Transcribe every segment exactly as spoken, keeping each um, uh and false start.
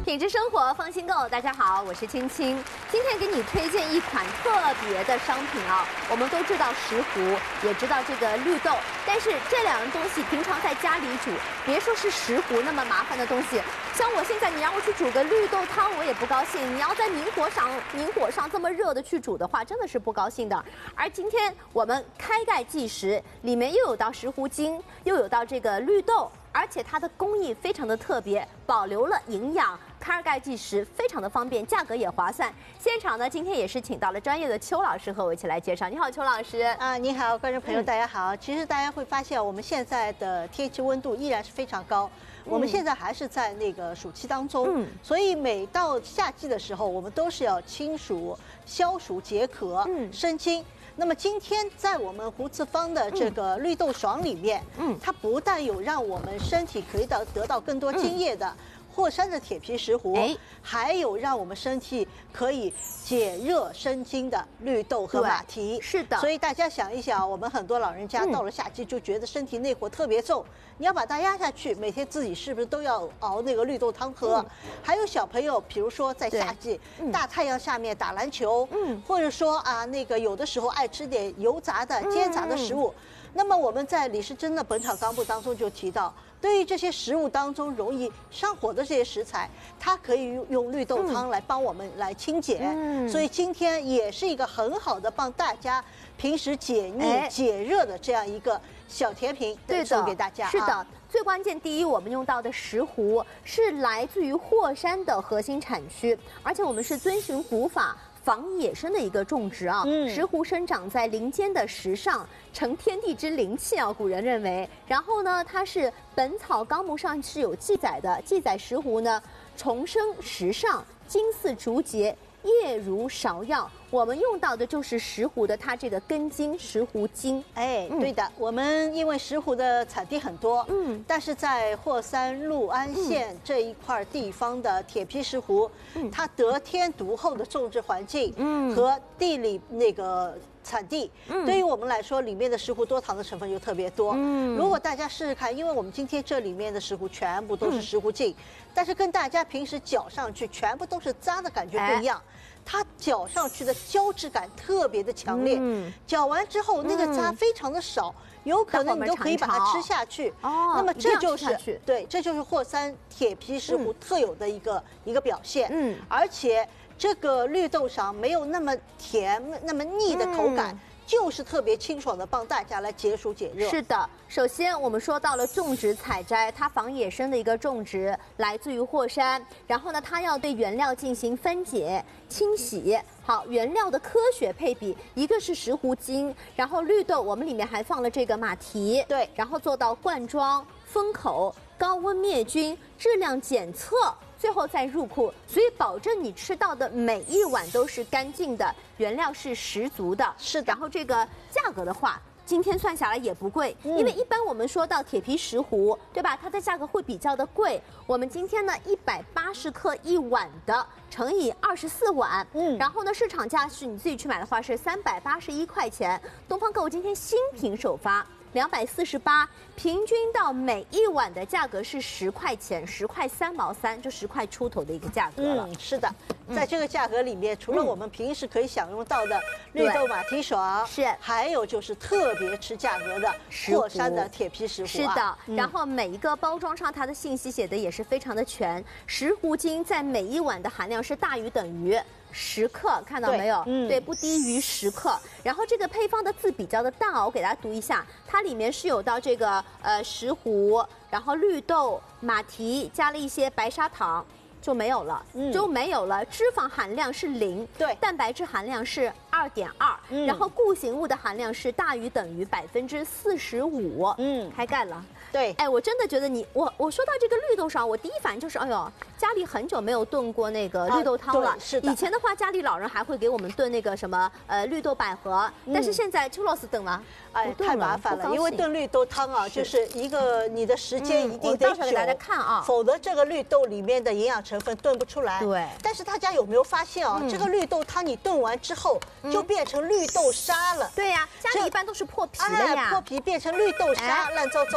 品质生活，放心购。大家好，我是青青。今天给你推荐一款特别的商品啊。我们都知道石斛，也知道这个绿豆，但是这两样东西平常在家里煮，别说是石斛那么麻烦的东西，像我现在你让我去煮个绿豆汤，我也不高兴。你要在明火上明火上这么热的去煮的话，真的是不高兴的。而今天我们开盖即食，里面又有到石斛精，又有到这个绿豆。 而且它的工艺非常的特别，保留了营养，开而盖即食，非常的方便，价格也划算。现场呢，今天也是请到了专业的邱老师和我一起来介绍。你好，邱老师。 啊，你好，观众朋友，大家好。嗯、其实大家会发现，我们现在的天气温度依然是非常高。嗯、我们现在还是在那个暑期当中，嗯、所以每到夏季的时候，我们都是要清暑、消暑、解渴、嗯、生津。 那么今天在我们胡次方的这个绿豆爽里面，嗯，它不但有让我们身体可以到得到更多津液的霍山的铁皮石斛，哎，还有让我们身体可以解热生津的绿豆和马蹄。是的，所以大家想一想，我们很多老人家到了夏季就觉得身体内火特别重，你要把它压下去，每天自己是不是都要熬那个绿豆汤喝？还有小朋友，比如说在夏季大太阳下面打篮球，嗯，或者说啊那个有的时候爱吃点油炸的、煎炸的食物。那么我们在李时珍的《本草纲目》当中就提到，对于这些食物当中容易上火的这些食材，它可以用绿豆汤来帮我们来清洁。嗯、所以今天也是一个很好的帮大家平时解腻、哎、解热的这样一个小甜品，对，送给大家。 是的。啊 最关键，第一，我们用到的石斛是来自于霍山的核心产区，而且我们是遵循古法防野生的一个种植啊。嗯、石斛生长在林间的石上，承天地之灵气啊，古人认为。然后呢，它是《本草纲目》上是有记载的，记载石斛呢重生石上，茎似竹节。 叶如芍药，我们用到的就是石斛的它这个根茎石斛精。 哎，嗯、对的，我们因为石斛的产地很多，嗯，但是在霍山六安县这一块地方的铁皮石斛，嗯、它得天独厚的种植环境，嗯，和地理那个。 产地，嗯、对于我们来说，里面的石斛多糖的成分就特别多。嗯，如果大家试试看，因为我们今天这里面的石斛全部都是石斛净，嗯、但是跟大家平时搅上去全部都是渣的感觉不一样。哎 它搅上去的胶质感特别的强烈，嗯、搅完之后那个渣非常的少，嗯、有可能你都可以把它吃下去。哦，那么这就是对，这就是霍山铁皮石斛特有的一个、嗯、一个表现。嗯，而且这个绿豆上没有那么甜、那么腻的口感。嗯 就是特别清爽的，帮大家来解暑解热。 是的，首先我们说到了种植采摘，它防野生的一个种植，来自于霍山。然后呢，它要对原料进行分解、清洗。好，原料的科学配比，一个是石斛精，然后绿豆，我们里面还放了这个马蹄，对，然后做到灌装、封口、高温灭菌、质量检测。 最后再入库，所以保证你吃到的每一碗都是干净的，原料是十足的。是的。然后这个价格的话，今天算下来也不贵，嗯、因为一般我们说到铁皮石斛，对吧？它的价格会比较的贵。我们今天呢，一百八十克一碗的，乘以二十四碗，嗯，然后呢，市场价是你自己去买的话是三百八十一块钱。东方购物今天新品首发。 两百四十八，平均到每一碗的价格是十块钱，十块三毛三，就十块出头的一个价格了。 嗯，是的，在这个价格里面，除了我们平时可以享用到的绿豆马蹄爽，是，还有就是特别吃价格的霍山的铁皮石斛。 是的，然后每一个包装上它的信息写的也是非常的全，石斛精在每一碗的含量是大于等于。 十克，看到没有？嗯，对，不低于十克。然后这个配方的字比较的大啊，我给大家读一下，它里面是有到这个呃石斛，然后绿豆、马蹄，加了一些白砂糖。 就没有了，嗯、就没有了。脂肪含量是零，对，蛋白质含量是二点二，然后固形物的含量是大于等于百分之四十五。嗯，开盖了。对，哎，我真的觉得你，我我说到这个绿豆上，我第一反应就是，哎呦，家里很久没有炖过那个绿豆汤了。啊、是的。以前的话，家里老人还会给我们炖那个什么呃绿豆百合，嗯、但是现在邱老师炖了， 哎，太麻烦了，因为炖绿豆汤啊，就是一个你的时间一定得久， 给大家看啊， 否则这个绿豆里面的营养成分炖不出来。对。但是大家有没有发现啊？嗯、这个绿豆汤你炖完之后就变成绿豆沙了。 对呀、啊，家里一般都是破皮了呀， 哎、破皮变成绿豆沙，哎、烂糟糟的，对吧？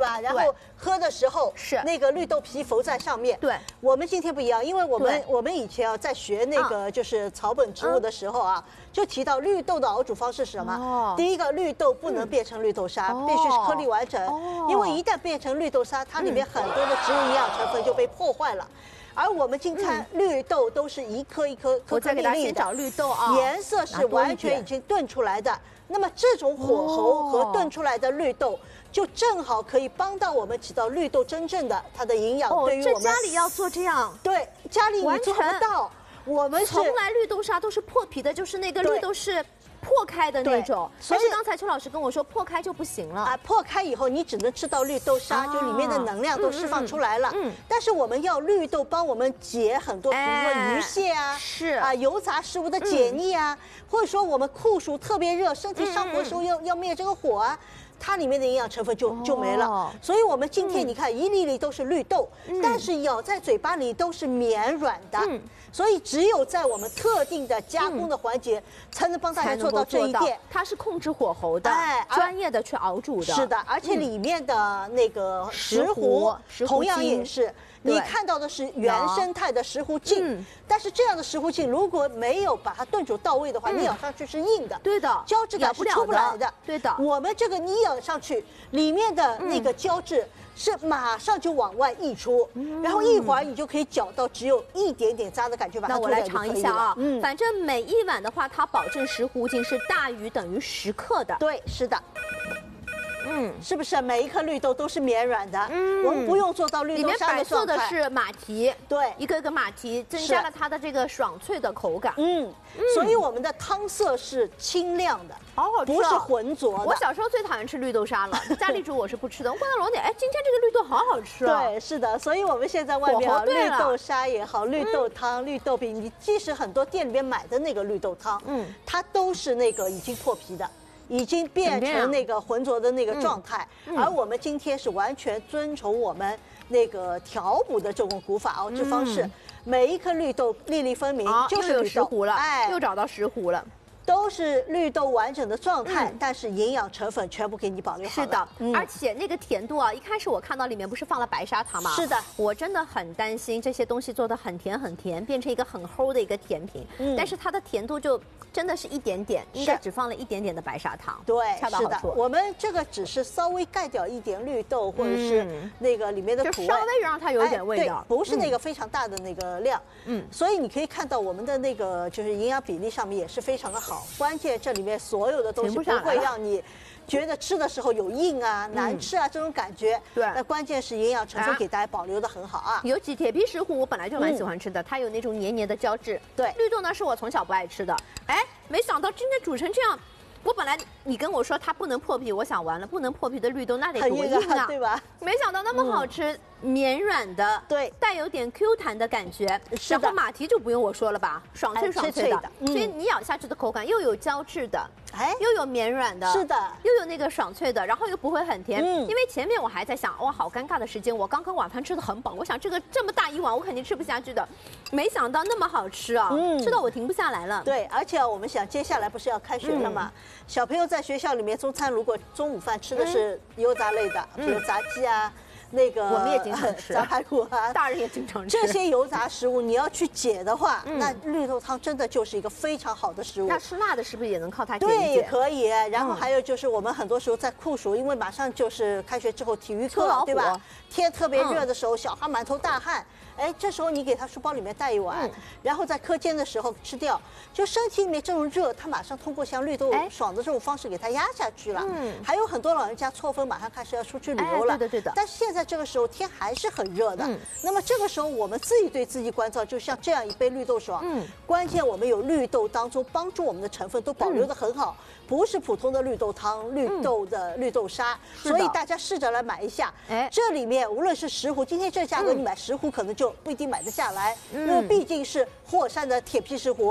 吧？然后喝的时候是那个绿豆皮浮在上面。 对， 我们今天不一样，因为我们我们以前啊在学那个就是草本植物的时候啊，就提到绿豆的熬煮方式是什么？哦，第一个绿豆不能变成绿豆沙，必须是颗粒完整，因为一旦变成绿豆沙，它里面很多的植物营养成分就被破坏了。而我们今天绿豆都是一颗一颗颗颗粒粒的， 找绿豆啊， 颜色是完全已经炖出来的。那么这种火候和炖出来的绿豆，就正好可以帮到我们起到绿豆真正的它的营养。对于我们家里要做这样， 对家里你做不到，我们从来绿豆沙都是破皮的，就是那个绿豆是破开的那种，但是刚才邱老师跟我说破开就不行了啊！ 破开以后你只能吃到绿豆沙，就里面的能量都释放出来了。嗯，但是我们要绿豆帮我们解很多，比如说鱼蟹啊， 是啊油炸食物的解腻啊，或者说我们酷暑特别热，身体上火的时候要要灭这个火啊。它里面的营养成分就就没了，所以我们今天你看一粒粒都是绿豆，但是咬在嘴巴里都是绵软的，所以只有在我们特定的加工的环节，才能帮大家做到这一点。 它是控制火候的，专业的去熬煮的。 是的，而且里面的那个石斛，同样也是。你看到的是原生态的石斛茎，但是这样的石斛茎如果没有把它炖煮到位的话，你咬上去是硬的， 对的， 胶质感是出不来的， 对的。 我们这个你咬上去，里面的那个胶质是马上就往外溢出，然后一会儿你就可以搅到只有一点点渣的感觉，把它那我来尝一下啊，嗯，反正每一碗的话，它保证石斛净是大于等于十克的， 对，是的。嗯，是不是每一颗绿豆都是绵软的？嗯，我们不用做到绿豆沙的状态。 里面摆设的是马蹄， 对， 一个一个马蹄，增加了它的这个爽脆的口感。 嗯，所以我们的汤色是清亮的， 好好吃， 不是浑浊的。 我小时候最讨厌吃绿豆沙了，家里煮我是不吃的。我问到龙姐，哎，今天这个绿豆好好吃啊！ 对，是的，所以我们现在外面啊，绿豆沙也好，绿豆汤、绿豆饼，你即使很多店里面买的那个绿豆汤，嗯，它都是那个已经破皮的。已经变成那个浑浊的那个状态，而我们今天是完全遵从我们那个调补的这种古法熬制方式，每一颗绿豆粒粒分明，就是石斛了，哎，又找到石斛了。 都是绿豆完整的状态，嗯、但是营养成分全部给你保留好了。 是的，嗯、而且那个甜度啊，一开始我看到里面不是放了白砂糖吗？ 是的， 我真的很担心这些东西做的很甜很甜，变成一个很齁的一个甜品。嗯，但是它的甜度就真的是一点点，应该只放了一点点的白砂糖。 对，恰到好处。我们这个只是稍微盖掉一点绿豆或者是那个里面的苦味， 就稍微让它有一点味道， 哎、不是那个非常大的那个量。嗯，所以你可以看到我们的那个就是营养比例上面也是非常的好，关键这。里面所有的东西不会让你觉得吃的时候有硬啊、难吃啊这种感觉。对，那关键是营养成分给大家保留的很好啊。 尤其铁皮石斛，我本来就蛮喜欢吃的，它有那种黏黏的胶质。 对， 绿豆呢是我从小不爱吃的，哎，没想到今天煮成这样。我本来你跟我说它不能破皮，我想完了，不能破皮的绿豆那得多硬啊， 对吧？ 没想到那么好吃，绵软的， 对， 带有点 Q 弹的感觉。然后马蹄就不用我说了吧，爽脆爽脆的，所以你咬下去的口感又有胶质的，哎，又有绵软的， 是的， 又有那个爽脆的，然后又不会很甜。因为前面我还在想，哇，好尴尬的时间，我刚刚晚饭吃的很饱，我想这个这么大一碗我肯定吃不下去的，没想到那么好吃啊，吃到我停不下来了。 对，而且我们想接下来不是要开学了吗？小朋友在学校里面中餐，如果中午饭吃的是油炸类的，比如炸鸡啊，那个我们也经常吃炸排骨啊， 大人也经常吃。 这些油炸食物你要去解的话，那绿豆汤真的就是一个非常好的食物。 那吃辣的是不是也能靠它解一解？对，也可以。然后还有就是我们很多时候在酷暑，因为马上就是开学之后体育课，对吧？天特别热的时候，小孩满头大汗。哎，这时候你给他书包里面带一碗，嗯、然后在课间的时候吃掉，就身体里面这种热，他马上通过像绿豆爽的这种方式给它压下去了。嗯，还有很多老人家错峰马上开始要出去旅游了， 哎、对的对的。 但是现在这个时候天还是很热的，嗯、那么这个时候我们自己对自己关照，就像这样一杯绿豆爽，嗯，关键我们有绿豆当中帮助我们的成分都保留得很好。嗯，不是普通的绿豆汤、绿豆的绿豆沙，嗯、所以大家试着来买一下。哎，这里面无论是石斛，今天这价格你买石斛可能就不一定买得下来，嗯、因为毕竟是霍山的铁皮石斛。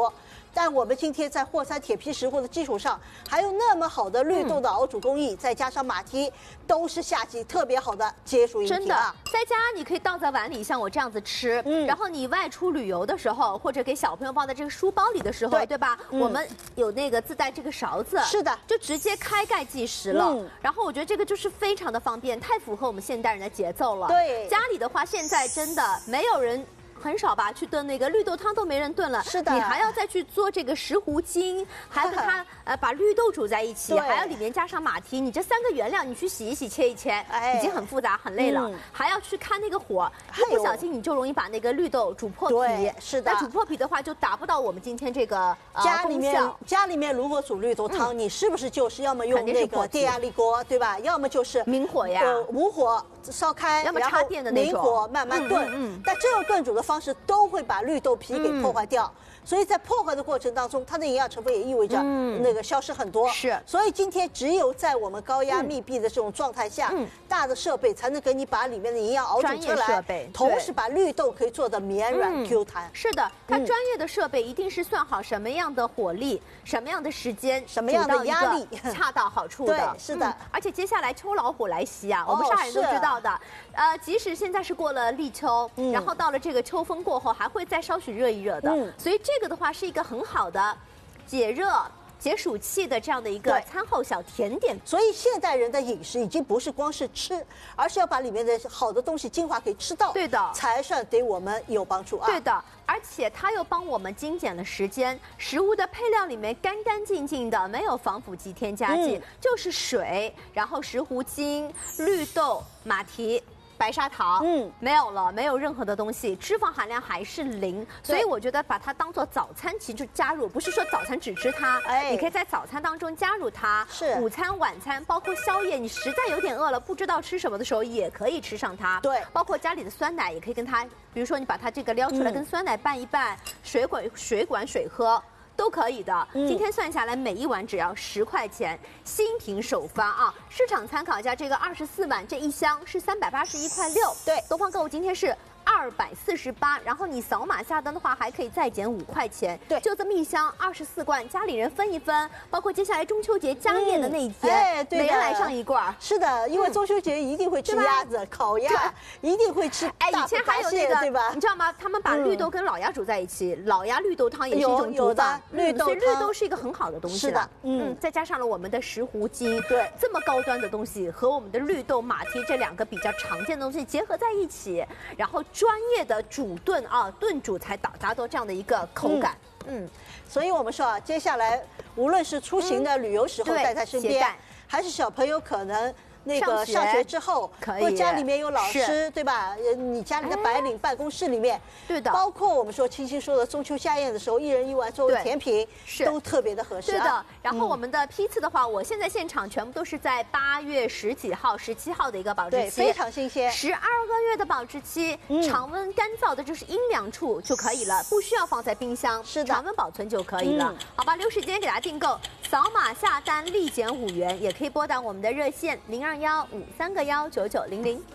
但我们今天在霍山铁皮石斛的基础上，还有那么好的绿豆的熬煮工艺，再加上马蹄，都是夏季特别好的解暑饮品。 真的，在家你可以倒在碗里，像我这样子吃。嗯，然后你外出旅游的时候，或者给小朋友放在这个书包里的时候，对, 对吧？嗯、我们有那个自带这个勺子， 是的， 就直接开盖即食了。嗯、然后我觉得这个就是非常的方便，太符合我们现代人的节奏了。 对， 家里的话，现在真的没有人。很少吧，去炖那个绿豆汤都没人炖了。 是的， 你还要再去做这个石斛精，还要跟它呃把绿豆煮在一起，还要里面加上马蹄。你这三个原料，你去洗一洗、切一切，哎、已经很复杂、很累了，嗯、还要去看那个火，一不小心你就容易把那个绿豆煮破皮。 是的， 那煮破皮的话，就达不到我们今天这个、呃、 家里面家里面如果煮绿豆汤，嗯、你是不是就是要么用那个电压力锅，对吧？要么就是明火呀， 呃，无火烧开， 要么插电的那种， 明火慢慢炖。嗯嗯嗯、但这种炖煮的方式都会把绿豆皮给破坏掉，嗯、所以在破坏的过程当中，它的营养成分也意味着那个消失很多。 是， 所以今天只有在我们高压密闭的这种状态下，嗯、大的设备才能给你把里面的营养熬煮出来，同时把绿豆可以做的绵软 Q 弹。 是的，它专业的设备一定是算好什么样的火力、什么样的时间、 什么样的压力， 恰到好处的。 对，是的。 而且接下来秋老虎来袭啊，我们上海人都知道的。呃，即使现在是过了立秋，然后到了这个秋风过后，还会再稍许热一热的，嗯、所以这个的话是一个很好的解热解暑气的这样的一个餐后小甜点。 所以现代人的饮食已经不是光是吃，而是要把里面的好的东西精华给吃到， 对的， 才算对我们有帮助啊。 对的，而且它又帮我们精简了时间，食物的配料里面干干净净的，没有防腐剂、添加剂，嗯、就是水，然后石斛精、绿豆、马蹄。白砂糖，嗯，没有了，没有任何的东西，脂肪含量还是零，所以我觉得把它当做早餐，其实加入，不是说早餐只吃它，哎，你可以在早餐当中加入它， 是午餐、晚餐，包括宵夜，你实在有点饿了，不知道吃什么的时候，也可以吃上它， 对， 包括家里的酸奶也可以跟它，比如说你把它这个撩出来，跟酸奶拌一拌，水管水管水喝。都可以的，嗯、今天算下来每一碗只要十块钱，新品首发啊！市场参考价这个二十四碗，这一箱是三百八十一块六。 对， 东方购物今天是二百四十八，然后你扫码下单的话还可以再减五块钱。 对， 就这么一箱二十四罐，家里人分一分，包括接下来中秋节家宴的那一天， 嗯哎、对每人来上一罐。 是的，因为中秋节一定会吃鸭子、嗯、烤鸭，一定会吃大哎，以前还有那个， 对吧？ 你知道吗？他们把绿豆跟老鸭煮在一起，嗯、老鸭绿豆汤也是一种煮法。 绿豆汤， 所以绿豆是一个很好的东西。 是的， 嗯，再加上了我们的石斛精， 对， 这么高端的东西和我们的绿豆、马蹄这两个比较常见的东西结合在一起，然后专业的煮炖啊，炖煮才达达到这样的一个口感。嗯， 嗯所以我们说啊，接下来无论是出行的旅游时候带在身边，嗯、还是小朋友可能。那个上学之后，或家里面有老师，对吧？你家里的白领办公室里面， 对的， 包括我们说青青说的中秋家宴的时候，一人一碗作为甜品， 是都特别的合适。 对的。然后我们的批次的话，我现在现场全部都是在八月十几号、十七号的一个保质期， 非常新鲜， 十二个月的保质期，常温干燥的，就是阴凉处就可以了，不需要放在冰箱， 是的， 常温保存就可以了。好吧，留时间给大家订购，扫码下单立减五元，也可以拨打我们的热线零二幺五三。个幺九九零零。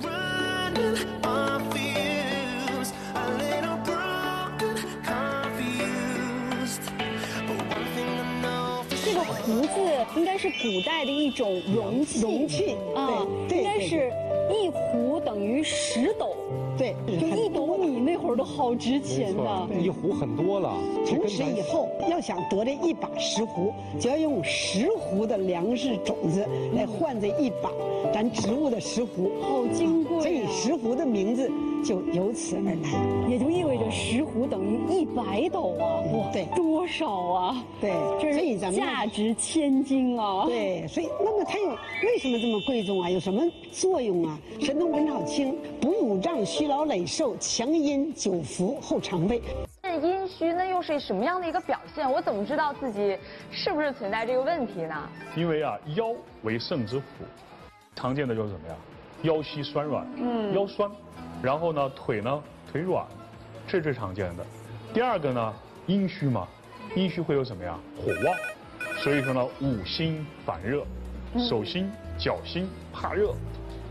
这个壶字应该是古代的一种容器， 容器啊，应该是一壶等于十斗。 对， 就一斗米那会儿都好值钱的， 一壶很多了。 从此以后，要想得这一把石斛，就要用十斛的粮食种子来换这一把咱植物的石斛， 好金贵啊！ 所以石斛的名字就由此而来， 也就意味着石斛等于一百斗啊！哇， 对， 多少啊？ 对， 这是价值千金啊！ 对，所以那么它有为什么这么贵重啊？有什么作用啊？神农本草经：补五脏虚劳累瘦，强阴久服后肠胃。 是阴虚，那又是什么样的一个表现？我怎么知道自己是不是存在这个问题呢？ 因为啊，腰为肾之府，常见的就是什么呀？腰膝酸软，嗯，腰酸，然后呢，腿呢，腿软，这是最常见的。第二个呢，阴虚嘛，阴虚会有什么呀？火旺，所以说呢，五心烦热，手心、脚心怕热，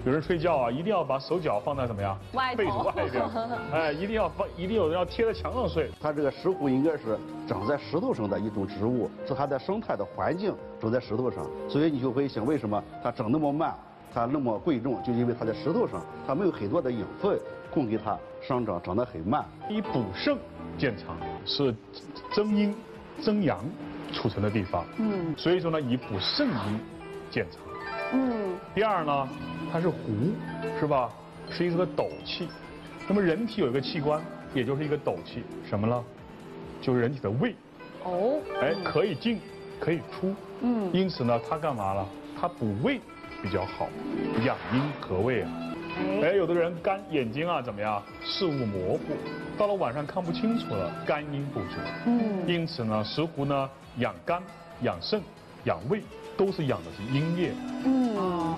有人睡觉啊，一定要把手脚放在怎么样？ 外被子外边，哎，一定要放，一定有人要贴在墙上睡。 它这个石斛应该是长在石头上的一种植物，是它的生态的环境长在石头上，所以你就会想，为什么它长那么慢，它那么贵重，就因为它在石头上，它没有很多的养分供给它生长，长得很慢。 以补肾见长，是增阴增阳储存的地方。嗯，所以说呢，以补肾阴见长。嗯，第二呢，它是斛，是吧？是一个斗气。那么人体有一个器官，也就是一个斗气，什么呢？就是人体的胃。哦。哎，可以进，可以出。嗯。因此呢，它干嘛了？它补胃比较好，养阴和胃啊。哎，有的人肝眼睛啊怎么样？视物模糊，到了晚上看不清楚了，肝阴不足。嗯。因此呢，石斛呢养肝、养肾、养胃。都是养的是阴液。嗯。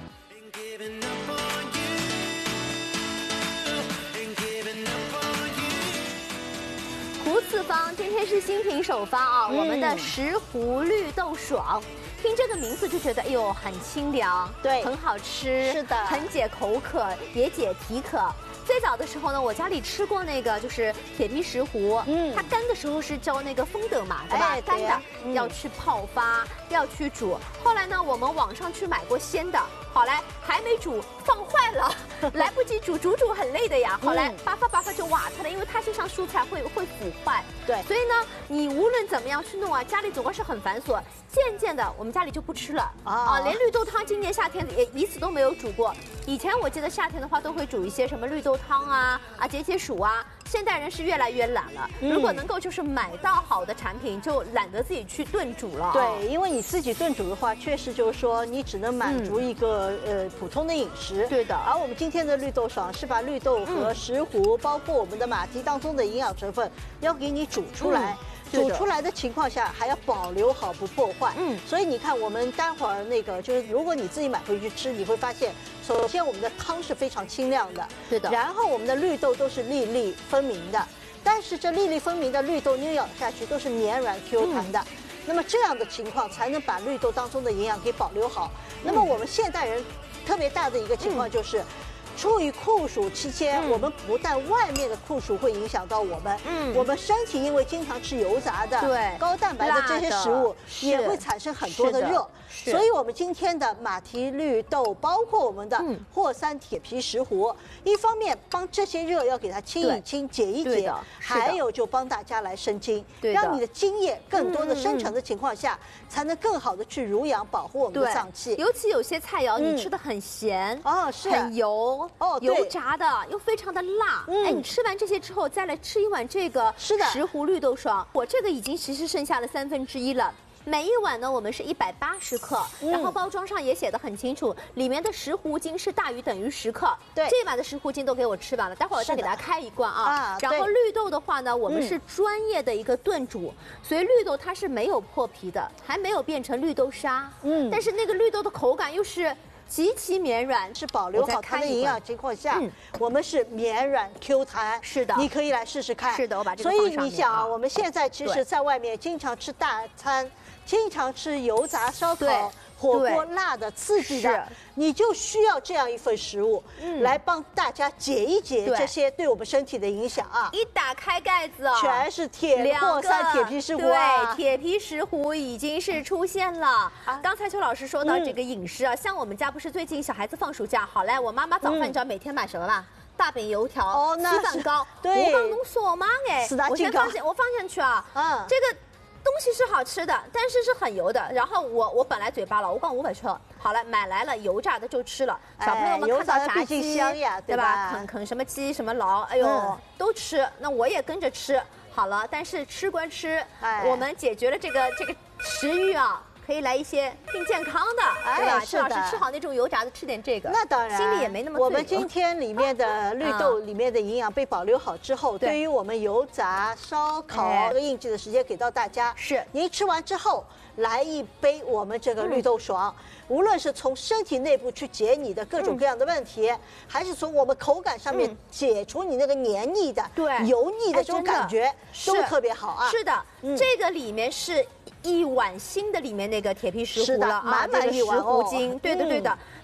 斛次方今天是新品首发啊，嗯、我们的石斛绿豆爽，听这个名字就觉得哎呦很清凉， 对， 很好吃， 是的， 很解口渴，也解体渴。最早的时候呢，我家里吃过那个就是铁皮石斛，嗯，它干的时候是叫那个风等嘛，对吧？哎、干的、嗯、要去泡发，要去煮。后来呢，我们网上去买过鲜的，好来还没煮放坏了，来不及煮，煮煮很累的呀。后来拔发拔发就瓦特了，因为它就像蔬菜会会腐坏。 对， 所以呢，你无论怎么样去弄啊，家里总归是很繁琐。渐渐的，我们家里就不吃了啊，啊连绿豆汤今年夏天也一次都没有煮过。以前我记得夏天的话都会煮一些什么绿豆汤啊啊解解暑啊。现代人是越来越懒了，嗯、如果能够就是买到好的产品，就懒得自己去炖煮了。 对，因为你自己炖煮的话，确实就是说你只能满足一个、嗯、呃普通的饮食。 对的。 而我们今天的绿豆爽是把绿豆和石斛，嗯、包括我们的马蹄当中的营养成分，要给你煮出来。嗯煮出来的情况下还要保留好不破坏，嗯，所以你看我们待会儿那个就是如果你自己买回去吃，你会发现，首先我们的汤是非常清亮的， 对的， 然后我们的绿豆都是粒粒分明的，但是这粒粒分明的绿豆你咬下去都是绵软 Q 弹的，嗯、那么这样的情况才能把绿豆当中的营养给保留好。嗯、那么我们现代人特别大的一个情况就是。嗯处于酷暑期间，嗯、我们不但外面的酷暑会影响到我们，嗯，我们身体因为经常吃油炸的、 对高蛋白的这些食物，也会产生很多的热。所以，我们今天的马蹄绿豆，包括我们的霍三铁皮石斛，一方面帮这些热要给它清一清、解一解，还有就帮大家来生津，让你的津液更多的生成的情况下，才能更好的去濡养、保护我们的脏器。 尤其有些菜肴你吃的很咸哦，是很油。哦，油炸的又非常的辣，嗯、哎，你吃完这些之后，再来吃一碗这个石斛绿豆爽，我这个已经其实剩下了三分之一了。每一碗呢，我们是一百八十克，嗯、然后包装上也写的很清楚，里面的石斛精是大于等于十克。 对， 这碗的石斛精都给我吃完了，待会儿我再给大家开一罐啊。啊然后绿豆的话呢，我们是专业的一个炖煮，嗯、所以绿豆它是没有破皮的，还没有变成绿豆沙。嗯，但是那个绿豆的口感又是。极其绵软， 是保留好它的营养情况下，嗯、我们是绵软 Q 弹。 是的， 你可以来试试看。 是的，我把这个放上面。所以你想啊，我们现在其实在外面经常吃大餐，经常吃油炸、烧烤、火锅、辣的、刺激的，你就需要这样一份食物，嗯、来帮大家解一解这些对我们身体的影响啊！ 一打开盖子啊， 全是铁霍三铁皮石斛啊！对，铁皮石斛已经是出现了。啊、刚才邱老师说到这个饮食啊，嗯、像我们家不是最近小孩子放暑假，好嘞，我妈妈早饭你知道每天买什么吧？大饼、油条、 哦、 稀饭糕。对，我刚弄说嘛哎，我先放进我放进去啊，嗯，这个。东西是好吃的，但是是很油的。然后我我本来嘴巴了，我刚五百吃，好了，买来了油炸的就吃了。小朋友们看到炸鸡，对吧？啃啃什么鸡什么劳，哎呦，嗯、都吃。那我也跟着吃，好了。但是吃归吃，哎、我们解决了这个这个食欲啊。可以来一些更健康的，哎、对吧？邱老师吃好那种油炸的，吃点这个， 那当然， 心里也没那么罪恶。 我们今天里面的绿豆里面的营养被保留好之后，对于我们油炸、烧烤这个应季的时间给到大家。 是， 您吃完之后来一杯我们这个绿豆爽，嗯、无论是从身体内部去解你的各种各样的问题，嗯、还是从我们口感上面解除你那个黏腻的、对、嗯、油腻的这种感觉，都特别好啊。 是的，嗯、这个里面是。一碗新的里面那个铁皮石斛了啊， 满满一碗石斛精，对的对的。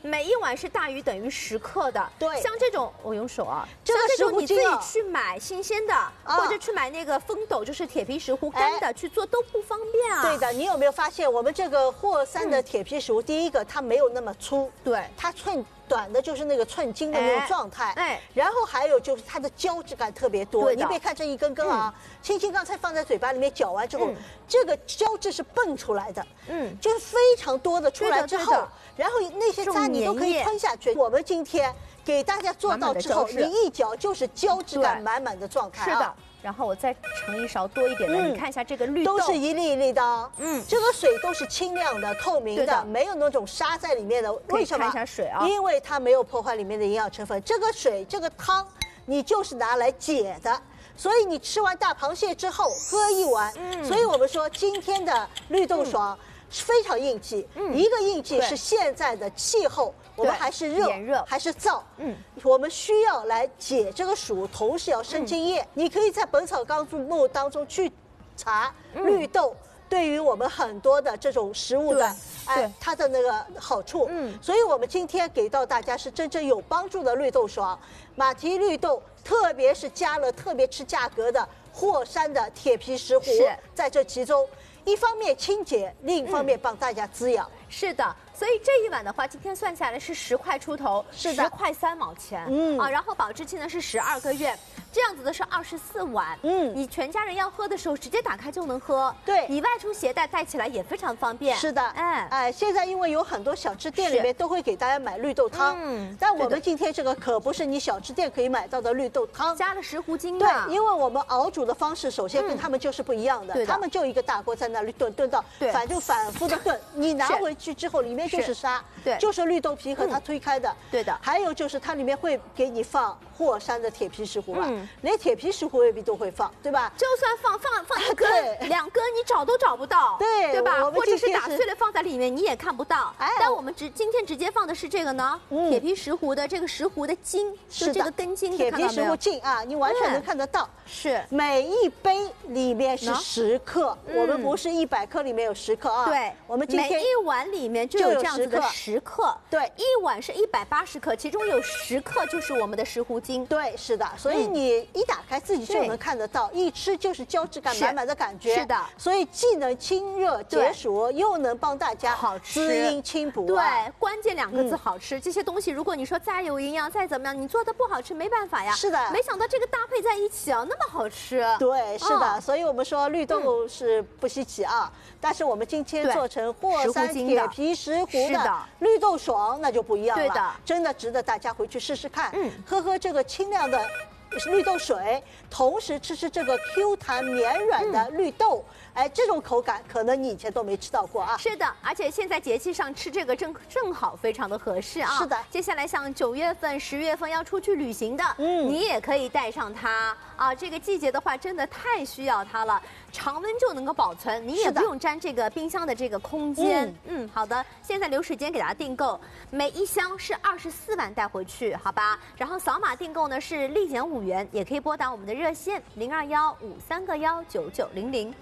每一碗是大于等于十克的。 对， 像这种我用手啊， 这个像这种你自己石斛去买新鲜的，或者去买那个风斗，就是铁皮石斛干的去做都不方便啊。 对的，你有没有发现我们这个霍山的铁皮石斛，第一个它没有那么粗， 对， 它寸。短的就是那个寸筋的那种状态， 哎， 然后还有就是它的胶质感特别多，你别看这一根根啊，青青刚才放在嘴巴里面搅完之后，这个胶质是蹦出来的，嗯，就是非常多的出来之后，然后那些渣你都可以吞下去。我们今天给大家做到之后，你一搅就是胶质感满满的状态， 是的。然后我再盛一勺多一点的，你看一下这个绿豆， 都是一粒一粒的，嗯，这个水都是清亮的、透明的，没有那种沙在里面的。为什么？ 看一下水啊， 因为它没有破坏里面的营养成分。这个水、这个汤，你就是拿来解的。所以你吃完大螃蟹之后喝一碗，嗯，所以我们说今天的绿豆爽非常应季，嗯，一个应季是现在的气候。我们还是热，热还是燥？嗯，我们需要来解这个暑，同时要生津液。嗯、你可以在《本草纲目》当中去查绿豆对于我们很多的这种食物的，哎，它的那个好处。嗯，所以我们今天给到大家是真正有帮助的绿豆爽，马蹄绿豆，特别是加了特别吃价格的霍山的铁皮石斛，在这其中，一方面清洁，另一方面帮大家滋养。 嗯、是的。所以这一碗的话，今天算下来是十块出头， 是的， 十块三毛钱，嗯啊，然后保质期呢是十二个月，这样子的是二十四碗，嗯，你全家人要喝的时候直接打开就能喝， 对， 你外出携带带起来也非常方便， 是的，哎哎，现在因为有很多小吃店里面都会给大家买绿豆汤，嗯，但我们今天这个可不是你小吃店可以买到的绿豆汤， 加了石斛精， 对，因为我们熬煮的方式首先跟他们就是不一样的，他们就一个大锅在那里炖炖到，反正反复的炖，你拿回去之后里面就是沙。对，就是绿豆皮和它推开的，嗯、 对的。 还有就是它里面会给你放霍山的铁皮石斛了，嗯、连铁皮石斛未必都会放，对吧？ 就算放放放一根、两根，你找都找不到， 对对吧？或者是打碎了放在里面，你也看不到。哎，但我们直今天直接放的是这个呢，嗯、铁皮石斛的这个石斛的茎，就这个根茎， 铁皮石斛茎啊，你完全能看得到。 是， 每一杯里面是十克，我们不是一百克里面有十克啊。 对， 我们今天每一碗里面就有这样子的十克， 对， 一碗是一百八十克，其中有十克就是我们的石斛精。 对，是的，所以你一打开自己就能看得到，一吃就是胶质感满满的感觉。 是的， 所以既能清热解暑，又能帮大家好吃滋阴清补。 对，关键两个字好吃。这些东西如果你说再有营养再怎么样，你做的不好吃没办法呀。 是的， 没想到这个搭配在一起啊，那么好吃。 对，是的，所以我们说绿豆是不稀奇啊，但是我们今天做成霍山铁皮石斛的绿豆爽，那就不一样了。对的，真的值得大家回去试试看，嗯，喝喝这个清亮的绿豆水，同时吃吃这个 Q 弹绵软的绿豆。嗯，哎，这种口感可能你以前都没吃到过啊。 是的，而且现在节气上吃这个正正好，非常的合适啊。 是的， 接下来像九月份、十月份要出去旅行的，嗯，你也可以带上它啊。这个季节的话，真的太需要它了，常温就能够保存，你也不用占这个冰箱的这个空间。嗯, 嗯，好的，现在留时间给大家订购，每一箱是二十四碗带回去，好吧？然后扫码订购呢是立减五元，也可以拨打我们的热线零二幺五三个幺九九零零。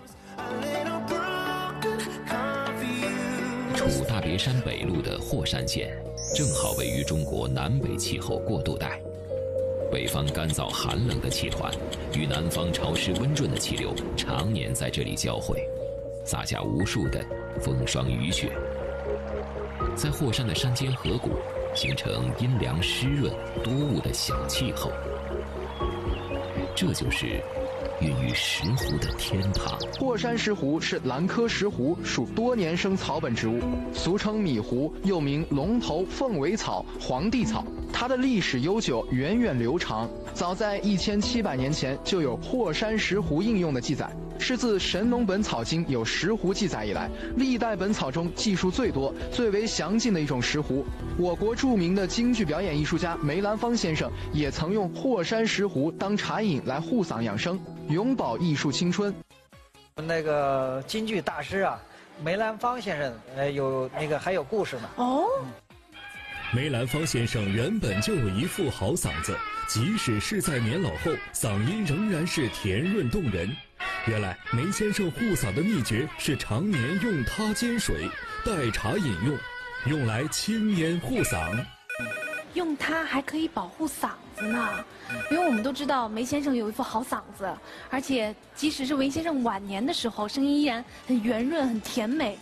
处大别山北麓的霍山县，正好位于中国南北气候过渡带。北方干燥寒冷的气团与南方潮湿温润的气流常年在这里交汇，洒下无数的风霜雨雪。在霍山的山间河谷，形成阴凉湿润、多雾的小气候。这就是孕育石斛的天堂。 霍山石斛是兰科石斛属多年生草本植物，俗称米斛，又名龙头凤尾草、皇帝草。它的历史悠久，源远流长。早在一千七百年前就有霍山石斛应用的记载，是自《神农本草经》有石斛记载以来，历代本草中记述最多、最为详尽的一种石斛。我国著名的京剧表演艺术家梅兰芳先生也曾用霍山石斛当茶饮来护嗓养生，永葆艺术青春。 那个京剧大师啊，梅兰芳先生，呃，有那个还有故事呢。 哦。 嗯， 梅兰芳先生原本就有一副好嗓子，即使是在年老后，嗓音仍然是甜润动人。原来梅先生护嗓的秘诀是常年用它煎水，代茶饮用。 用来清咽护嗓。 用它还可以保护嗓子呢，因为我们都知道梅先生有一副好嗓子，而且即使是梅先生晚年的时候，声音依然很圆润、很甜美。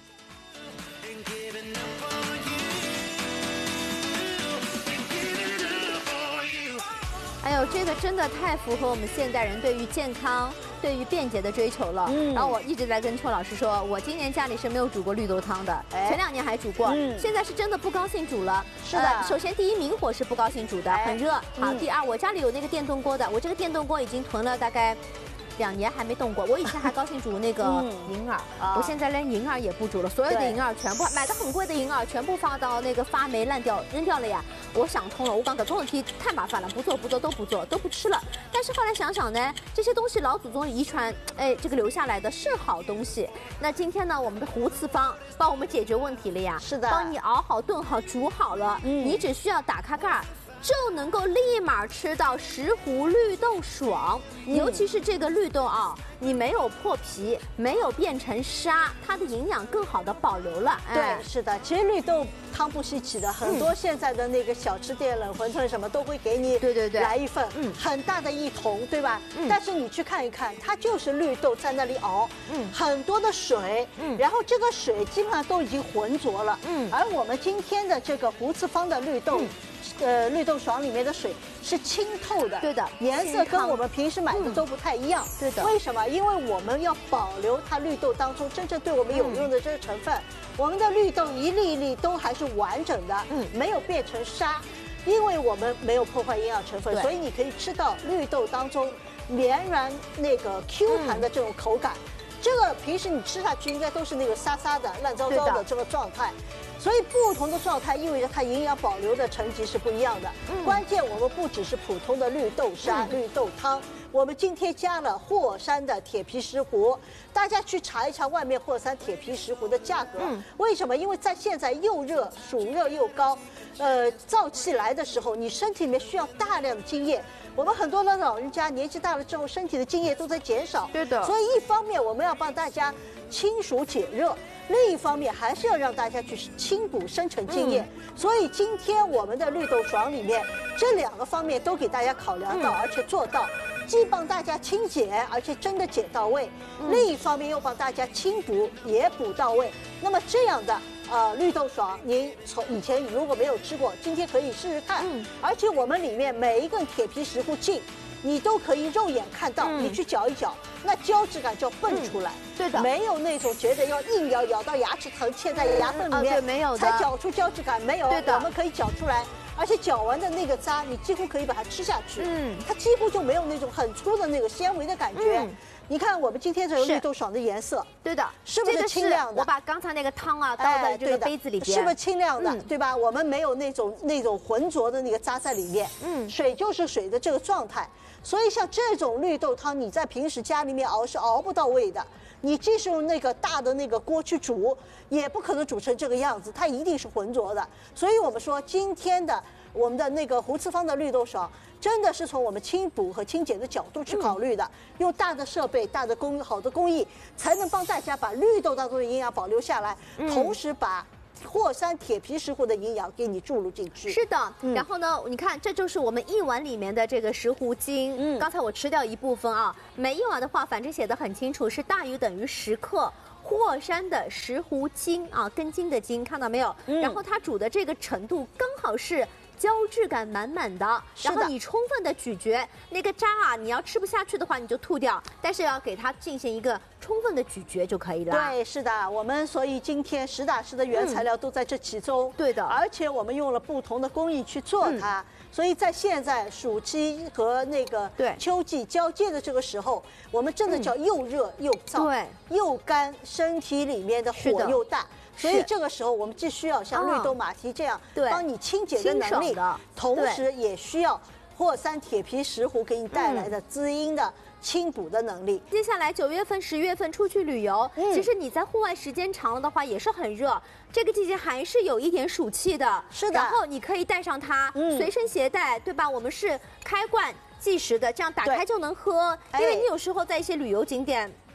哎呦，这个真的太符合我们现代人对于健康、对于便捷的追求了。嗯，然后我一直在跟邱老师说，我今年家里是没有煮过绿豆汤的，哎、前两年还煮过，嗯、现在是真的不高兴煮了。是的，呃、首先第一明火是不高兴煮的，哎、很热。好，嗯、第二我家里有那个电动锅的，我这个电动锅已经囤了大概。两年还没动过，我以前还高兴煮那个银耳，嗯、我现在连银耳也不煮了，所有的银耳全部买的很贵的银耳全部放到那个发霉烂掉扔掉了呀。我想通了，我讲搿种事体太麻烦了，不做不做都不做都不吃了。但是后来想想呢，这些东西老祖宗遗传，哎，这个留下来的是好东西。那今天呢，我们的胡次方帮我们解决问题了呀，是的，帮你熬好、炖好、煮好了，嗯、你只需要打开盖儿。就能够立马吃到石斛绿豆爽，嗯、尤其是这个绿豆啊，你没有破皮，没有变成沙，它的营养更好的保留了。 哎、对，是的，其实绿豆汤不稀奇的，很多现在的那个小吃店、冷馄饨什么都会给你，对对对，来一份，嗯，很大的一桶，对吧？嗯，但是你去看一看，它就是绿豆在那里熬，嗯，很多的水，嗯，然后这个水基本上都已经浑浊了，嗯，而我们今天的这个胡次方的绿豆。嗯呃，绿豆爽里面的水是清透的，对的，颜色跟我们平时买的都不太一样，对的。为什么？因为我们要保留它绿豆当中真正对我们有用的这个成分，我们的绿豆一粒一粒都还是完整的，嗯，没有变成沙，因为我们没有破坏营养成分，所以你可以吃到绿豆当中绵软那个 Q 弹的这种口感。这个平时你吃下去应该都是那个沙沙的、烂糟糟的这个状态。所以不同的状态意味着它营养保留的层级是不一样的。嗯、关键我们不只是普通的绿豆沙、嗯、绿豆汤，我们今天加了霍山的铁皮石斛。大家去查一查外面霍山铁皮石斛的价格。嗯、为什么？因为在现在又热、暑热又高，呃，燥气来的时候，你身体里面需要大量的津液。我们很多的老人家年纪大了之后，身体的津液都在减少。对的。所以一方面我们要帮大家清暑解热。另一方面，还是要让大家去清补生成津液，嗯、所以今天我们的绿豆爽里面这两个方面都给大家考量到，嗯、而且做到，既帮大家清解，而且真的解到位；嗯、另一方面又帮大家清补，也补到位。那么这样的呃绿豆爽，您从以前如果没有吃过，今天可以试试看。嗯、而且我们里面每一根铁皮石斛茎，你都可以肉眼看到，嗯、你去嚼一嚼。那胶质感就蹦出来，嗯、对的，没有那种觉得要硬咬咬到牙齿疼，嵌在牙缝里面，嗯、没有才嚼出胶质感，没有，对的，我们可以嚼出来，而且嚼完的那个渣，你几乎可以把它吃下去，嗯，它几乎就没有那种很粗的那个纤维的感觉。嗯、你看我们今天这个绿豆爽的颜色，对的，是不是清亮的？我把刚才那个汤啊倒在这个杯子里边，是不是清亮的？嗯、对吧？我们没有那种那种浑浊的那个渣在里面，嗯，水就是水的这个状态。所以像这种绿豆汤，你在平时家里面熬是熬不到位的。你即使用那个大的那个锅去煮，也不可能煮成这个样子，它一定是浑浊的。所以我们说，今天的我们的那个胡次方的绿豆爽，真的是从我们清补和清洁的角度去考虑的，嗯、用大的设备、大的工好的工艺，才能帮大家把绿豆当中的营养保留下来，嗯、同时把霍山铁皮石斛的营养给你注入进去。是的，嗯、然后呢，你看，这就是我们一碗里面的这个石斛精。嗯，刚才我吃掉一部分啊，每一碗的话，反正写的很清楚，是大于等于十克。霍山的石斛精啊，根茎的茎，看到没有？嗯、然后它煮的这个程度刚好是胶质感满满的，然后你充分的咀嚼那个渣啊，你要吃不下去的话你就吐掉，但是要给它进行一个充分的咀嚼就可以了。对，是的，我们所以今天实打实的原材料都在这其中。嗯、对的，而且我们用了不同的工艺去做它。嗯所以在现在暑期和那个秋季交界的这个时候，我们真的叫又热又燥，对，又干，身体里面的火又大。所以这个时候我们既需要像绿豆马蹄这样帮你清洁的能力，同时也需要霍山铁皮石斛给你带来的滋阴的。清补的能力。接下来九月份、十月份出去旅游，嗯、其实你在户外时间长了的话，也是很热。这个季节还是有一点暑气的。是的。然后你可以带上它，嗯、随身携带，对吧？我们是开罐计时的，这样打开就能喝。因为你有时候在一些旅游景点。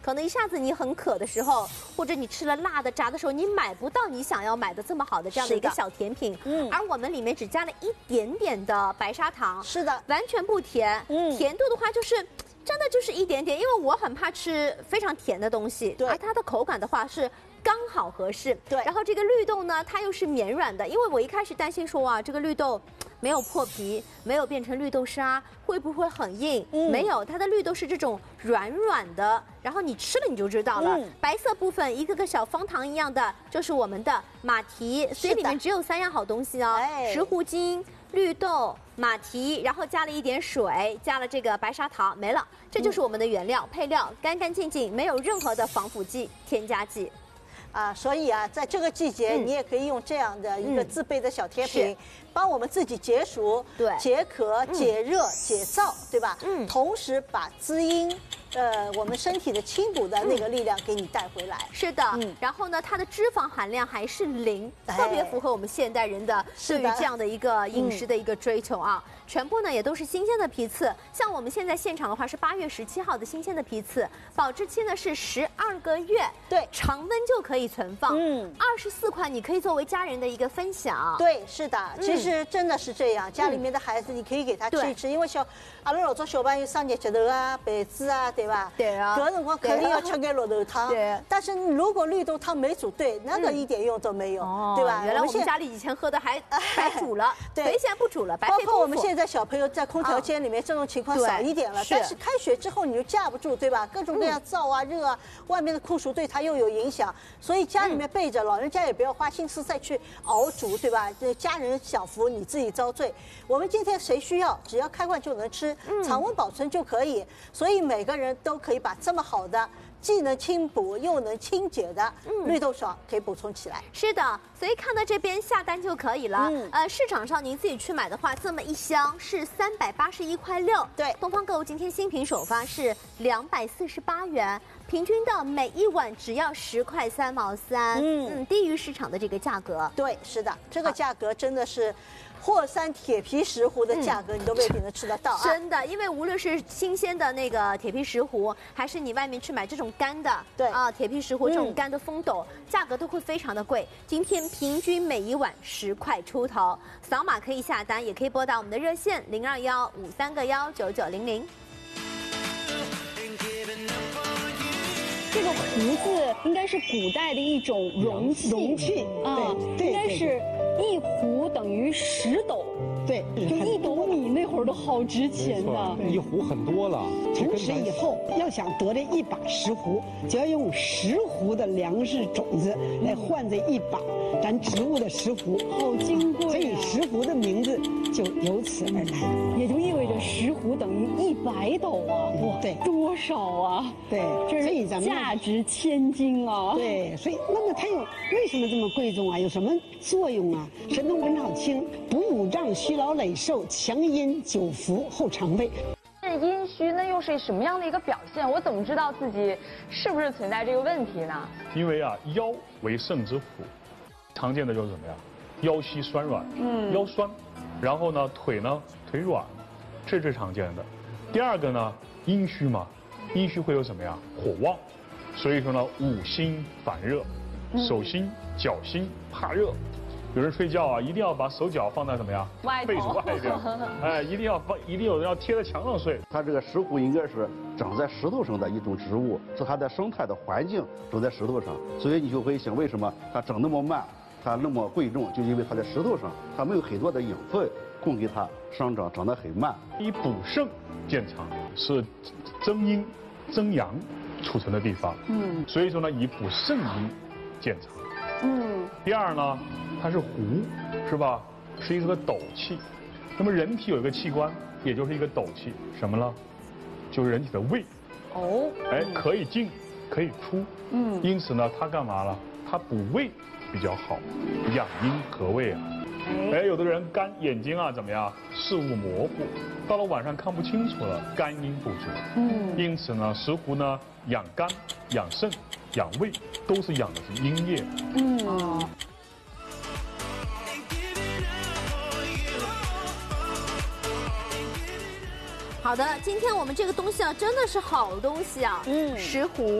可能一下子你很渴的时候，或者你吃了辣的、炸的时候，你买不到你想要买的这么好的这样的一个小甜品。嗯，而我们里面只加了一点点的白砂糖， 是的， 完全不甜。嗯，甜度的话就是。真的就是一点点，因为我很怕吃非常甜的东西，对，而它的口感的话是刚好合适，对。然后这个绿豆呢，它又是绵软的，因为我一开始担心说啊，这个绿豆没有破皮，没有变成绿豆沙，会不会很硬？嗯，没有，它的绿豆是这种软软的，然后你吃了你就知道了。嗯、白色部分一个个小方糖一样的，就是我们的马蹄，所以里面只有三样好东西哦，哎、石斛精、绿豆。马蹄，然后加了一点水，加了这个白砂糖，没了，这就是我们的原料、配料，干干净净，没有任何的防腐剂、添加剂。 啊，所以啊，在这个季节，嗯、你也可以用这样的一个自备的小甜品，嗯、帮我们自己解暑、对解渴、解热、嗯、解燥，对吧？嗯，同时把滋阴。呃，我们身体的清补的那个力量给你带回来。 是的，嗯，然后呢，它的脂肪含量还是零，特别符合我们现代人的对于这样的一个饮食的一个追求啊。全部呢也都是新鲜的批次，像我们现在现场的话是八月十七号的新鲜的批次，保质期呢是十二个月， 对， 常温就可以存放。嗯，二十四款你可以作为家人的一个分享。 对，是的，其实真的是这样，家里面的孩子你可以给他吃一吃，因为小阿拉老早小朋友生日节头啊、杯子啊。对吧？ 对啊， 搿辰光肯定要吃点绿豆汤。对，但是如果绿豆汤没煮对，那个一点用都没有，对吧？ 原来我们家里以前喝的还白煮了，对，所以现在不煮了，白配包括我们现在小朋友在空调间里面这种情况少一点了，但是开学之后你就架不住，对吧？各种各样燥啊、热啊，外面的酷暑对它又有影响，所以家里面备着，老人家也不要花心思再去熬煮，对吧？这家人享福，你自己遭罪。我们今天谁需要，只要开罐就能吃，常温保存就可以，所以每个人都可以把这么好的既能清补又能清洁的绿豆爽可以补充起来。 是的，所以看到这边下单就可以了。嗯、呃，市场上您自己去买的话，这么一箱是三百八十一块六。对，东方购物今天新品首发是两百四十八元，平均的每一碗只要十块三毛三。嗯嗯，低于市场的这个价格。 对，是的，这个价格真的是。霍山铁皮石斛的价格，你都未必能吃得到啊！ 真的，因为无论是新鲜的那个铁皮石斛，还是你外面去买这种干的，对啊，铁皮石斛这种干的风斗，嗯、价格都会非常的贵。今天平均每一碗十块出头，扫码可以下单，也可以拨打我们的热线零二幺五三个幺九九零零。 这个壶子应该是古代的一种容器， 容器啊，应该是一壶等于十斗。对，就一斗米那会儿都好值钱的， 一壶很多了。 从此以后，要想得这一把石斛，就要用十斛的粮食种子来换这一把咱植物的石斛， 好金贵、啊。 所以石斛的名字就由此而来， 也就意味着石斛等于一百斗啊！哇，对，多少啊？ 对， 这是价值千金啊！ 对，所以那么它有为什么这么贵重啊？有什么作用啊？神农本草清，补五脏虚劳累瘦，强阴久服后肠胃。 是阴虚，那又是什么样的一个表现？我怎么知道自己是不是存在这个问题呢？ 因为啊，腰为肾之府，常见的就是什么呀？腰膝酸软，嗯，腰酸，然后呢，腿呢腿软，这是最常见的。第二个呢，阴虚嘛，阴虚会有什么呀？火旺，所以说呢，五心烦热，手心、脚心怕热。有人睡觉啊，一定要把手脚放在什么呀？ 外被子外边，哎，一定要放，一定有人要贴在墙上睡。 它这个石斛应该是长在石头上的一种植物，是它的生态的环境长在石头上，所以你就会想，为什么它长那么慢，它那么贵重，就因为它在石头上，它没有很多的养分供给它生长，长得很慢。 以补肾见长是增阴增阳储存的地方，嗯，所以说呢，以补肾阴见长。嗯，第二呢，它是壶，是吧？是一个斗气。那么人体有一个器官，也就是一个斗气，什么呢？就是人体的胃。哦。哎，可以进，可以出。嗯。因此呢，它干嘛了？它补胃比较好，养阴和胃啊。哎，有的人干眼睛啊怎么样？视物模糊，到了晚上看不清楚了，肝阴不足。嗯。因此呢，石斛呢养肝、养肾、养胃，都是养的是阴液。嗯。 好的，今天我们这个东西啊，真的是好东西啊。嗯，石斛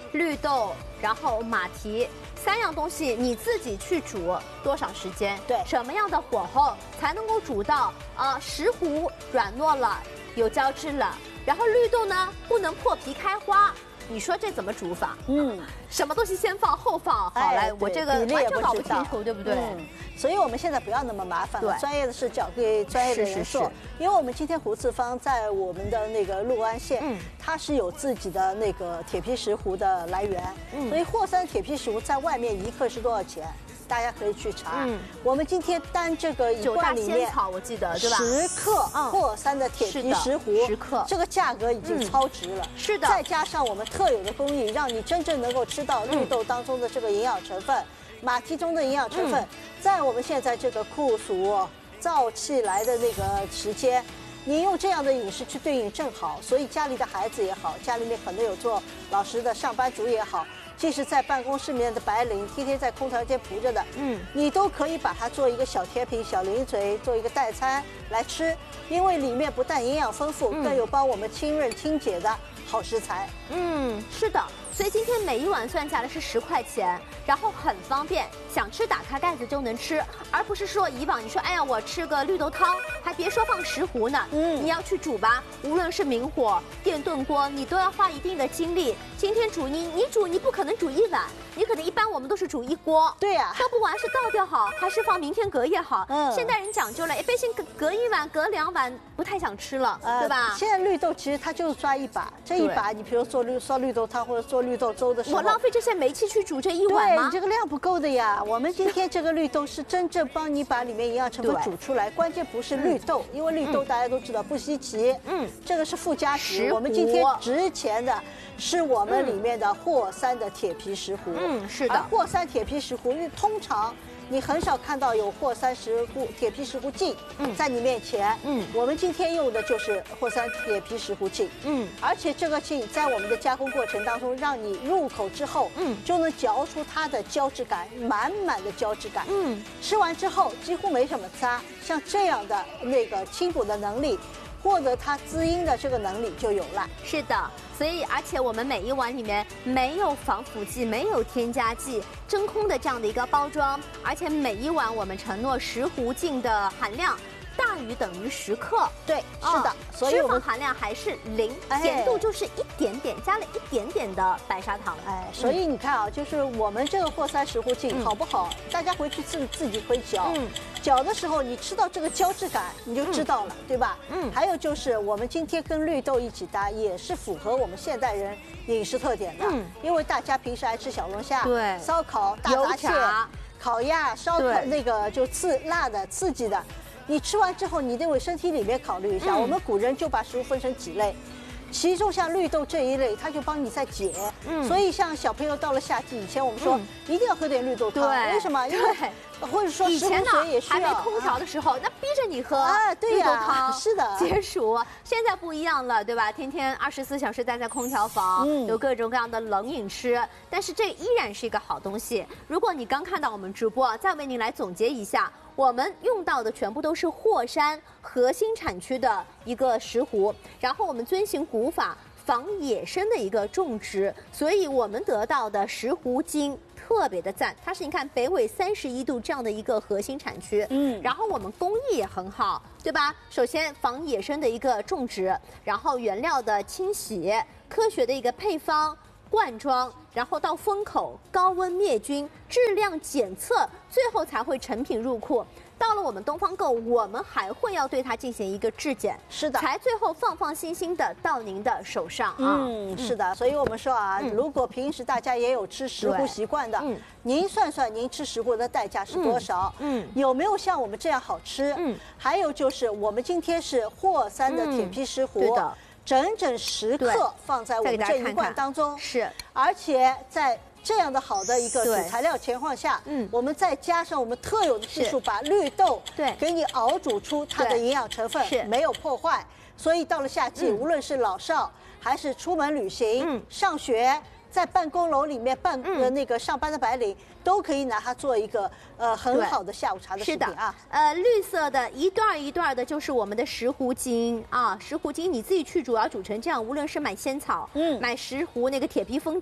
绿豆，然后马蹄三样东西，你自己去煮多少时间？ 对， 什么样的火候才能够煮到啊、呃、石斛软糯了，有胶质了，然后绿豆呢不能破皮开花。你说这怎么煮法？嗯，什么东西先放后放？好，来，我这个完全搞不清楚，对不对？ 嗯，所以我们现在不要那么麻烦了，专业的事交给专业的人做。因为我们今天胡次方在我们的那个六安县，嗯，它是有自己的那个铁皮石斛的来源，嗯，所以霍山铁皮石斛在外面一克是多少钱？大家可以去查。嗯，我们今天单这个一罐里面， 草我记得对吧？ 十克霍山的铁皮石斛， 十克， 这个价格已经超值了。 是的， 再加上我们特有的工艺，让你真正能够吃到绿豆当中的这个营养成分，马蹄中的营养成分，在我们现在这个酷暑燥气来的那个时间。你用这样的饮食去对应正好，所以家里的孩子也好，家里面可能有做老师的上班族也好，即使在办公室里面的白领，天天在空调间铺着的，嗯，你都可以把它做一个小甜品、小零嘴，做一个代餐来吃，因为里面不但营养丰富，更有帮我们清润清洁的好食材。 嗯，是的。所以今天每一碗算下来是十块钱，然后很方便，想吃打开盖子就能吃，而不是说以往你说哎呀我吃个绿豆汤，还别说放石斛呢，嗯，你要去煮吧，无论是明火、电炖锅，你都要花一定的精力。今天煮你你煮你不可能煮一碗，你可能一般我们都是煮一锅， 对呀、啊， 都不管是倒掉好，还是放明天隔夜好。嗯，现代人讲究了，一般性隔隔一碗、隔两碗不太想吃了，呃、对吧？ 现在绿豆其实它就是抓一把，这一把你比如做绿烧绿豆汤或者做绿豆粥的时候， 我浪费这些煤气去煮这一碗吗？ 对，你这个量不够的呀。我们今天这个绿豆是真正帮你把里面营养成分煮出来，关键不是绿豆，因为绿豆大家都知道不稀奇，嗯，这个是附加值。我们今天值钱的是我们里面的霍山的铁皮石斛，嗯， 是的。 而霍山铁皮石斛，因为通常你很少看到有霍山石斛铁皮石斛镜在你面前，嗯，我们今天用的就是霍山铁皮石斛镜，嗯，而且这个镜在我们的加工过程当中，让你入口之后，嗯，就能嚼出它的胶质感，满满的胶质感，嗯，吃完之后几乎没什么渣，像这样的那个清补的能力，获得它滋阴的这个能力就有了。 是的。所以，而且我们每一碗里面没有防腐剂，没有添加剂，真空的这样的一个包装，而且每一碗我们承诺石斛镜的含量大于等于十克。 对，是的， 所以脂肪含量还是零，咸度就是一点点，加了一点点的白砂糖。 哎，所以你看啊，就是我们这个霍山石斛镜好不好？大家回去自自己会嚼。嗯。搅的时候，你吃到这个胶质感，你就知道了，嗯、对吧？嗯。还有就是我们今天跟绿豆一起搭，也是符合我们现代人饮食特点的。嗯。因为大家平时爱吃小龙虾、对，烧烤、大闸蟹、烤鸭、烧烤那个就刺辣的、刺激的，你吃完之后，你得为身体里面考虑一下。嗯、我们古人就把食物分成几类。其中像绿豆这一类，它就帮你在解，嗯，所以像小朋友到了夏季，以前我们说、嗯、一定要喝点绿豆汤，为什么？因为或者说以前呢也需要还没空调的时候，啊、那逼着你喝啊，对绿豆汤， 是的， 解暑。现在不一样了，对吧？天天二十四小时待在空调房，嗯、有各种各样的冷饮吃，但是这依然是一个好东西。如果你刚看到我们直播，再为您来总结一下。我们用到的全部都是霍山核心产区的一个石斛，然后我们遵循古法防野生的一个种植，所以我们得到的石斛精特别的赞。它是你看北纬三十一度这样的一个核心产区，嗯，然后我们工艺也很好，对吧？首先防野生的一个种植，然后原料的清洗，科学的一个配方。灌装，然后到封口，高温灭菌，质量检测，最后才会成品入库。到了我们东方购，我们还会要对它进行一个质检， 是的， 才最后放放心心的到您的手上啊。 嗯，是的，所以我们说啊，嗯、如果平时大家也有吃石斛习惯的，嗯，您算算您吃石斛的代价是多少？嗯，有没有像我们这样好吃？嗯，还有就是我们今天是霍山的铁皮石斛。嗯，对的。整整十克放在我们这一罐当中， 是， 而且在这样的好的一个主材料情况下，嗯，我们再加上我们特有的技术，把绿豆对给你熬煮出它的营养成分，是没有破坏，所以到了夏季，无论是老少还是出门旅行、上学。在办公楼里面办呃那个上班的白领都可以拿它做一个呃很好的下午茶的食品啊。 呃，绿色的一段一段的，就是我们的石斛精啊。石斛精你自己去煮，要煮成这样，无论是买仙草，嗯，买石斛那个铁皮风斗，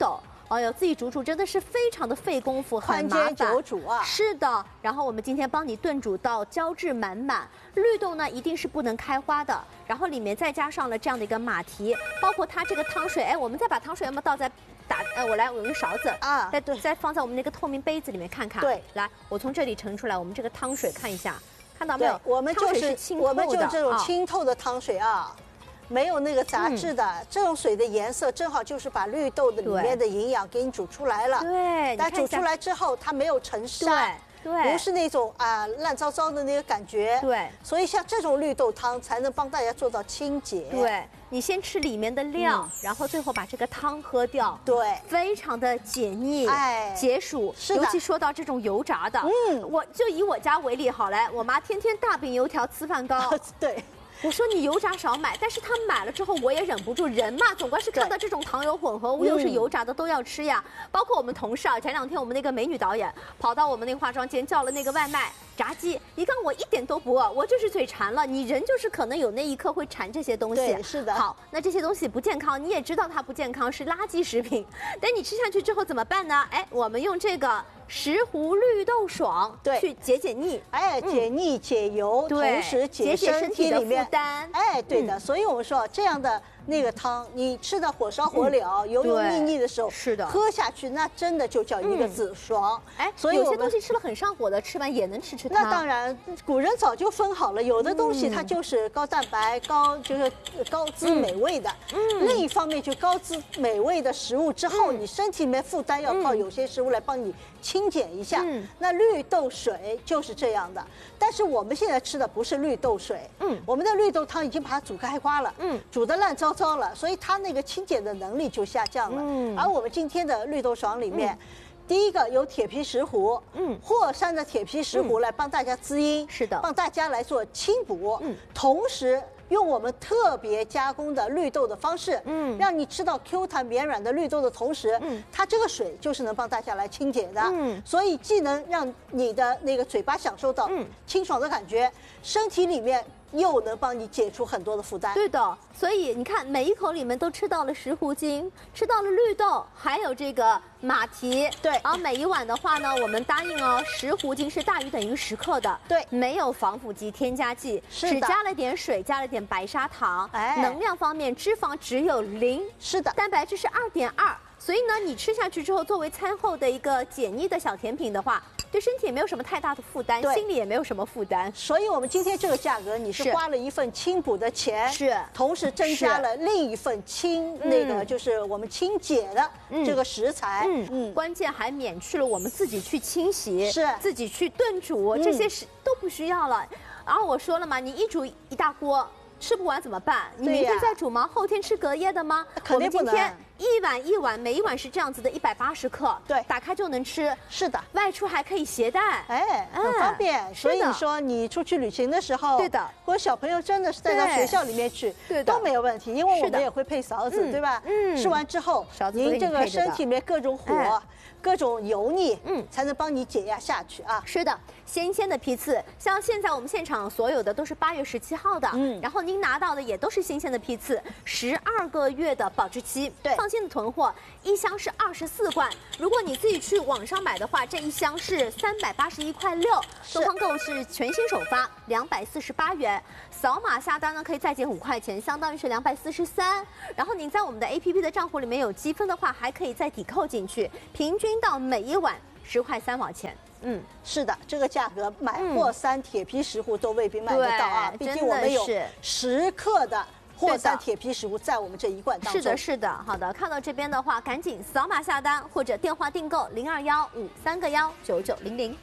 哎呦，自己煮煮真的是非常的费功夫，很麻烦。 久煮啊。 是的，然后我们今天帮你炖煮到胶质满满，绿豆呢一定是不能开花的，然后里面再加上了这样的一个马蹄，包括它这个汤水，哎，我们再把汤水要么倒在。打呃，我来，我用勺子啊，再再放在我们那个透明杯子里面看看。 对， 来，我从这里盛出来，我们这个汤水看一下，看到没有？ 我们就是清我们就这种啊清透的汤水啊，没有那个杂质的， 嗯、 这种水的颜色正好就是把绿豆的里面的营养给你煮出来了。 对， 但煮出来之后它没有沉沙。 对， 不是那种啊烂糟糟的那个感觉。 对， 所以像这种绿豆汤才能帮大家做到清洁。 对，你先吃里面的料，嗯、然后最后把这个汤喝掉。 对， 非常的解腻，哎，解暑。 是的。 尤其说到这种油炸的，嗯，我就以我家为例好了，我妈天天大饼油条糍饭糕。 对。 我说你油炸少买，但是她买了之后我也忍不住，人嘛总归是看到这种糖油混合物又是油炸的都要吃呀。包括我们同事啊，前两天我们那个美女导演跑到我们那个化妆间叫了那个外卖炸鸡，一看我一点都不饿，我就是嘴馋了。你人就是可能有那一刻会馋这些东西。 对，是的。 好，那这些东西不健康，你也知道它不健康，是垃圾食品。但你吃下去之后怎么办呢？哎，我们用这个石斛绿豆爽， 对， 去解解腻， 哎，解腻解油，同时解身体里面。哎，对的，嗯、所以我们说这样的那个汤，你吃的火烧火燎、嗯、油油腻腻的时候， 是的， 喝下去那真的就叫一个字爽。 哎、嗯，所以有些东西吃了很上火的，吃完也能吃吃汤。 那当然，古人早就分好了，有的东西它就是高蛋白、高就是高滋美味的，嗯，另一方面就高滋美味的食物之后，嗯、你身体里面负担要靠有些食物来帮你清减一下。嗯，那绿豆水就是这样的，但是我们现在吃的不是绿豆水，嗯，我们的绿豆汤已经把它煮开花了，嗯，煮得烂糟糟了，所以它那个清洁的能力就下降了。嗯，而我们今天的绿豆爽里面，嗯、第一个有铁皮石斛，嗯，霍山的铁皮石斛来帮大家滋阴， 是的， 帮大家来做清补，嗯，同时用我们特别加工的绿豆的方式，嗯，让你吃到 Q 弹绵软的绿豆的同时，嗯，它这个水就是能帮大家来清洁的，嗯，所以既能让你的那个嘴巴享受到清爽的感觉，身体里面又能帮你解除很多的负担。 对的，所以你看每一口里面都吃到了石斛精，吃到了绿豆，还有这个马蹄。 对， 然后每一碗的话呢，我们答应哦，石斛精是大于等于十克的。 对， 没有防腐剂、添加剂，只加了点水，加了点白砂糖。哎，能量方面，脂肪只有零。 是的， 蛋白质是二点二。所以呢，你吃下去之后，作为餐后的一个解腻的小甜品的话，对身体也没有什么太大的负担，心里也没有什么负担。 所以我们今天这个价格，你是花了一份清补的钱， 是， 同时增加了另一份清那个就是我们清洁的这个食材， 嗯嗯，关键还免去了我们自己去清洗， 是， 自己去炖煮，这些是都不需要了。然后我说了嘛，你一煮一大锅。吃不完怎么办？你明天再煮吗？后天吃隔夜的吗？ 肯定不能。 我们今天一碗一碗，每一碗是这样子的，一百八十克。 对， 打开就能吃。 是的， 外出还可以携带， 哎，很方便。所以你说你出去旅行的时候， 对的， 或者小朋友真的是带到学校里面去， 对都没有问题，因为我们也会配勺子，对吧？嗯，吃完之后，您这个身体里面各种火。各种油腻，嗯，才能帮你解压下去啊。 是的，鲜鲜的批次，像现在我们现场所有的都是八月十七号的，嗯，然后您拿到的也都是新鲜的批次，十二个月的保质期， 对， 放心的囤货，一箱是二十四罐，如果你自己去网上买的话，这一箱是三百八十一块六，东方购是全新首发，两百四十八元，扫码下单呢可以再减五块钱，相当于是两百四十三，然后您在我们的 A P P 的账户里面有积分的话，还可以再抵扣进去，平均到每一碗十块三毛钱。嗯， 是的，这个价格买霍山铁皮石斛都未必买得到啊，毕竟我们有十克的霍山铁皮石斛在我们这一罐当中。 是的，是的，好的，看到这边的话，赶紧扫码下单或者电话订购零二幺五三个幺九九零零。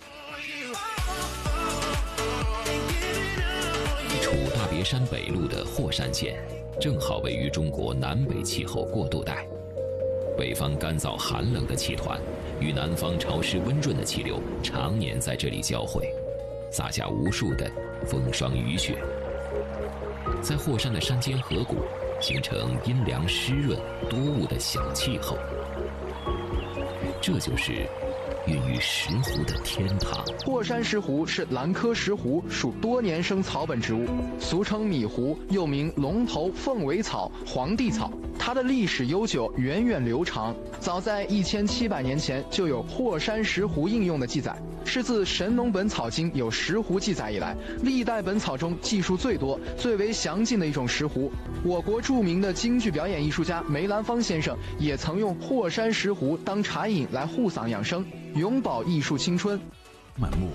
处大别山北麓的霍山县，正好位于中国南北气候过渡带。北方干燥寒冷的气团与南方潮湿温润的气流常年在这里交汇，洒下无数的风霜雨雪，在霍山的山间河谷形成阴凉湿润多雾的小气候。这就是孕育石斛的天堂。 霍山石斛是兰科石斛属多年生草本植物，俗称米斛，又名龙头凤尾草、皇帝草。它的历史悠久，源远流长。早在一千七百年前就有霍山石斛应用的记载，是自《神农本草经》有石斛记载以来，历代本草中记述最多、最为详尽的一种石斛。我国著名的京剧表演艺术家梅兰芳先生也曾用霍山石斛当茶饮来护嗓养生，永葆艺术青春。 满目。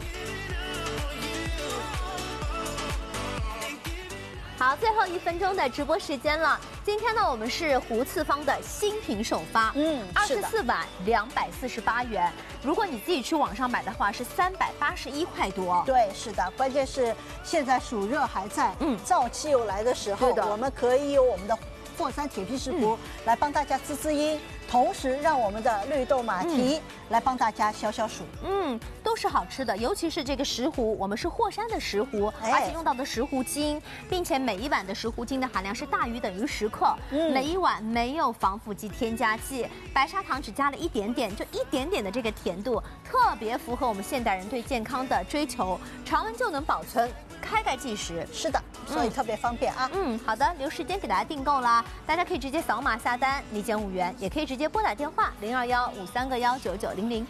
好，最后一分钟的直播时间了。今天呢，我们是斛次方的新品首发，嗯，二十四碗两百四十八元。如果你自己去网上买的话，是三百八十一块多。 对，是的，关键是现在暑热还在，嗯，燥气又来的时候，我们可以有我们的霍山铁皮石斛来帮大家滋滋阴，同时让我们的绿豆马蹄来帮大家消消暑。 嗯，都是好吃的，尤其是这个石斛，我们是霍山的石斛，而且用到的石斛精，并且每一碗的石斛精的含量是大于等于十克，每一碗没有防腐剂添加剂，白砂糖只加了一点点，就一点点的这个甜度，特别符合我们现代人对健康的追求，常温就能保存。开盖即食， 是的，所以特别方便啊。 嗯，好的，留时间给大家订购啦，大家可以直接扫码下单，立减五元，也可以直接拨打电话零二幺五三个幺九九零零。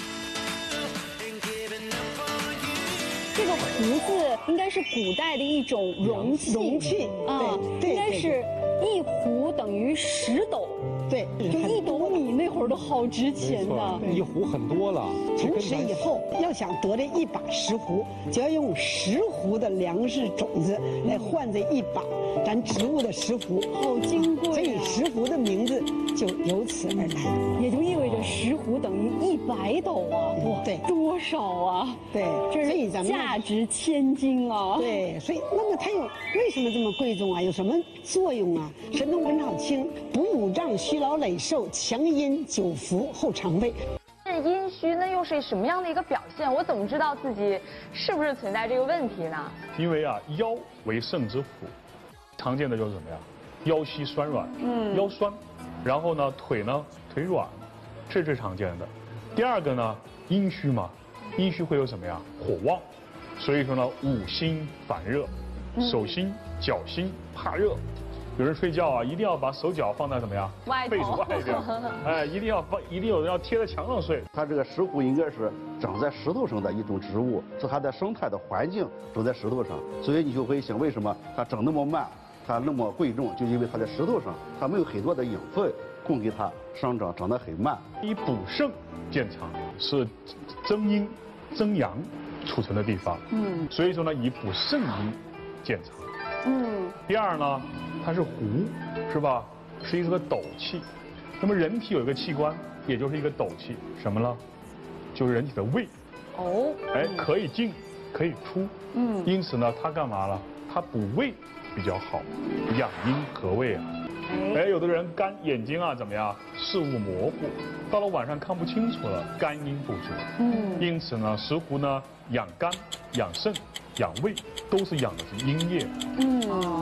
这个斛字应该是古代的一种容器， 容器啊， 应该是一斛等于十斗。 对， 就一斗米那会儿都好值钱的， 一斛很多了。 从此以后，要想得这一把石斛，就要用石斛的粮食种子来换这一把咱植物的石斛， 好金贵啊！ 所以石斛的名字就由此而来， 也就意味着石斛等于一百斗啊！哇， 对， 多少啊？ 对， 这是价值千金啊！ 对，所以那么它有为什么这么贵重啊？有什么作用啊？《神农本草经》补五脏虚劳累瘦，强阴久服后肠胃。 是阴虚，那又是什么样的一个表现？我怎么知道自己是不是存在这个问题呢？ 因为啊，腰为肾之府，常见的就是什么呀？腰膝酸软，嗯，腰酸，然后呢，腿呢腿软，这是最常见的。第二个呢，阴虚嘛，阴虚会有什么呀？火旺，所以说呢，五心烦热，手心、脚心怕热。有人睡觉啊，一定要把手脚放在什么呀？被子外边，哎，一定要放，一定有人要贴在墙上睡。 它这个石斛应该是长在石头上的一种植物，是它的生态的环境长在石头上，所以你就会想，为什么它长那么慢，它那么贵重，就因为它在石头上，它没有很多的养分供给它生长，长得很慢。 以补肾见长，是增阴增阳储存的地方，嗯，所以说呢，以补肾阴见长。嗯，第二呢，它是斛，是吧？是一个斗气。那么人体有一个器官，也就是一个斗气，什么呢？就是人体的胃。哦。哎，可以进，可以出。嗯。因此呢，它干嘛了？它补胃比较好，养阴和胃啊。哎，有的人干眼睛啊怎么样？视物模糊，到了晚上看不清楚了，肝阴不足。嗯。因此呢，石斛呢养肝、养肾、养胃，都是养的是阴液。嗯。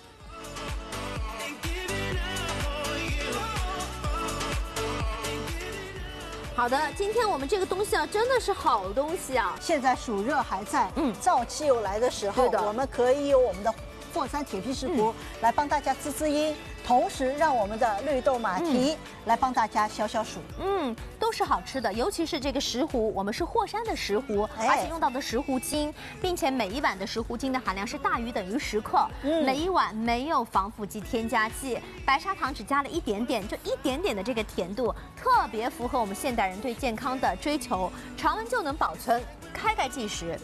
好的，今天我们这个东西啊，真的是好东西啊！ 现在暑热还在，嗯，燥气又来的时候，我们可以有我们的霍山铁皮石斛来帮大家滋滋阴，同时让我们的绿豆马蹄来帮大家消消暑。 嗯，都是好吃的，尤其是这个石斛，我们是霍山的石斛，而且用到的石斛精，并且每一碗的石斛精的含量是大于等于十克，每一碗没有防腐剂添加剂，白砂糖只加了一点点，就一点点的这个甜度，特别符合我们现代人对健康的追求，常温就能保存，开盖即食。